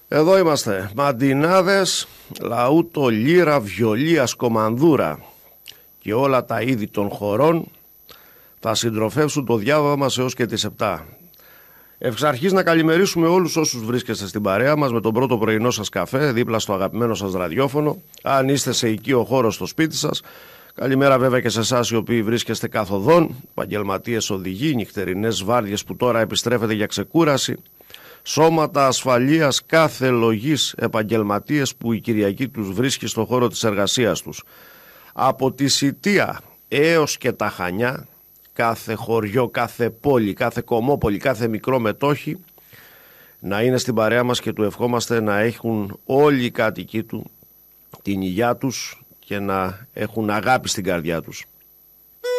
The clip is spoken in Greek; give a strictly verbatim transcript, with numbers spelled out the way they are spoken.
Εδώ είμαστε, μαντινάδες, λαούτο, λύρα, βιολία, σκομανδούρα και όλα τα είδη των χωρών θα συντροφεύσουν το διάβα μας έως και τις επτά. Εξ αρχής να καλημερίσουμε όλους όσους βρίσκεστε στην παρέα μας με τον πρώτο πρωινό σας καφέ δίπλα στο αγαπημένο σας ραδιόφωνο. Αν είστε σε οικείο χώρο στο σπίτι σας, καλημέρα βέβαια και σε εσάς οι οποίοι βρίσκεστε καθοδόν, επαγγελματίες οδηγοί, νυχτερινές βάρδιες που τώρα επιστρέφετε για ξεκούραση, σώματα ασφαλείας κάθε λογής, επαγγελματίες που η Κυριακή τους βρίσκει στο χώρο της εργασίας τους. Από τη Σιτία έως και τα Χανιά, κάθε χωριό, κάθε πόλη, κάθε κομμόπολη, κάθε μικρό μετόχι να είναι στην παρέα μας και του ευχόμαστε να έχουν όλοι οι κάτοικοι του την υγειά τους και να έχουν αγάπη στην καρδιά τους.